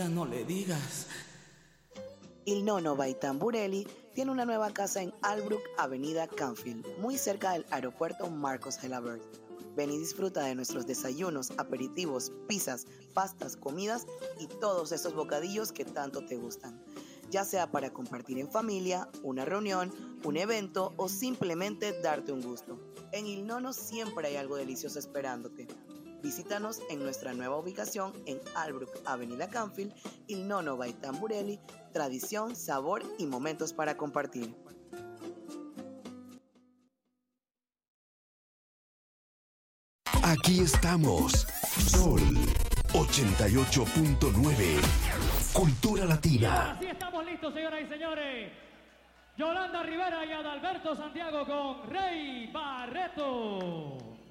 vida no le digas. Il Nonno by Tamburelli tiene una nueva casa en Albrook, Avenida Canfield, muy cerca del aeropuerto Marcos Gelabert. Ven y disfruta de nuestros desayunos, aperitivos, pizzas, pastas, comidas y todos esos bocadillos que tanto te gustan. Ya sea para compartir en familia, una reunión, un evento o simplemente darte un gusto. En Il Nonno siempre hay algo delicioso esperándote. Visítanos en nuestra nueva ubicación en Albrook, Avenida Canfield, Il Nonno by Tamburelli, tradición, sabor y momentos para compartir. Aquí estamos, Sol 88.9, Cultura Latina. Así estamos listos, señoras y señores. Yolanda Rivera y Adalberto Santiago con Rey Barreto.